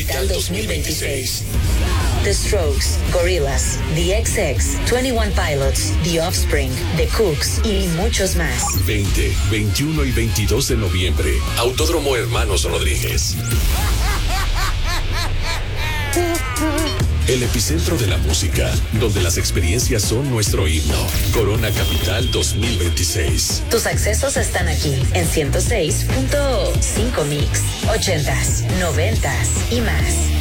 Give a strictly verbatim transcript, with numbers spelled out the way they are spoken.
Capital dos mil veintiséis. The Strokes, Gorillaz, The X X, twenty-one Pilots, The Offspring, The Cooks y muchos más. veinte, veintiuno y veintidós de noviembre. Autódromo Hermanos Rodríguez. El epicentro de la música, donde las experiencias son nuestro himno. Corona Capital dos mil veintiséis. Tus accesos están aquí en ciento seis punto cinco Mix, ochentas, noventas y más.